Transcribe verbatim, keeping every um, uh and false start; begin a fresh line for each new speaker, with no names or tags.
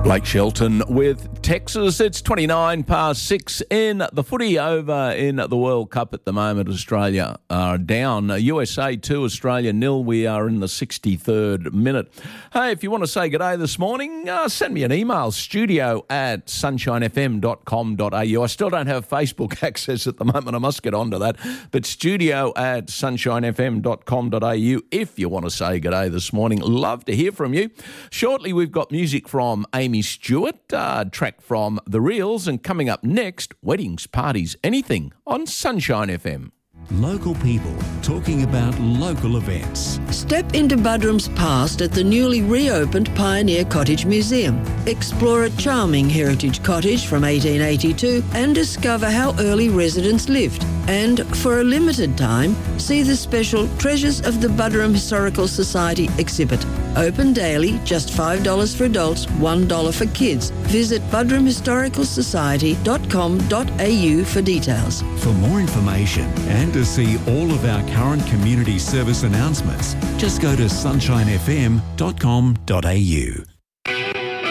Blake Shelton with Texas. It's twenty-nine past six in the footy over in the World Cup at the moment. Australia are down. U S A two, Australia nil. We are in the sixty-third minute. Hey, if you want to say good day this morning, uh, send me an email, studio at sunshine f m dot com dot a u. I still don't have Facebook access at the moment. I must get onto that. But studio at sunshine f m dot com dot a u if you want to say good day this morning. Love to hear from you. Shortly, we've got music from Amy Stewart, uh, track from The Reels, and coming up next, weddings, parties, anything on Sunshine F M.
Local people talking about local events.
Step into Buderim's past at the newly reopened Pioneer Cottage Museum. Explore a charming heritage cottage from eighteen eighty-two and discover how early residents lived. And for a limited time, see the special Treasures of the Buderim Historical Society exhibit. Open daily, just five dollars for adults, one dollar for kids. Visit buderim historical society dot com dot a u for details.
For more information and to see all of our current community service announcements, just go to sunshine f m dot com dot a u.